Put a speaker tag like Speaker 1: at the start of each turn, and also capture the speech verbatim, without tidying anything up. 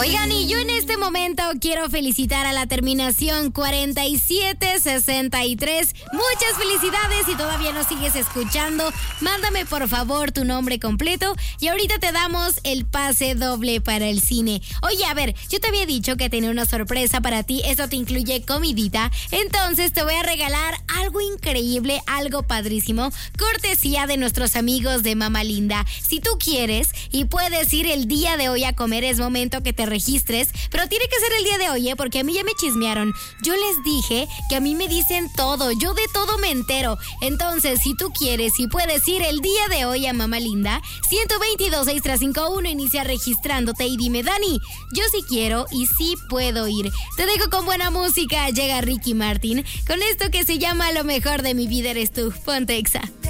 Speaker 1: Oigan, y yo en este momento quiero felicitar a la terminación cuarenta y siete sesenta y tres. Muchas felicidades. Si todavía nos sigues escuchando, mándame por favor tu nombre completo y ahorita te damos el pase doble para el cine. Oye, a ver, yo te había dicho que tenía una sorpresa para ti. Eso te incluye comidita. Entonces te voy a regalar algo increíble, algo padrísimo, cortesía de nuestros amigos de Mama Linda. Si tú quieres y puedes ir el día de hoy a comer, es momento que te registres, pero tiene que ser el día de hoy, ¿eh? Porque a mí ya me chismearon. Yo les dije que a mí me dicen todo, yo de todo me entero. Entonces, si tú quieres y puedes ir el día de hoy a Mama Linda, ciento veintidós, seis tres cinco uno, inicia registrándote y dime, Dani, yo sí quiero y sí puedo ir. Te dejo con buena música, llega Ricky Martin, con esto que se llama Lo mejor de mi vida eres tú. Ponte Exa.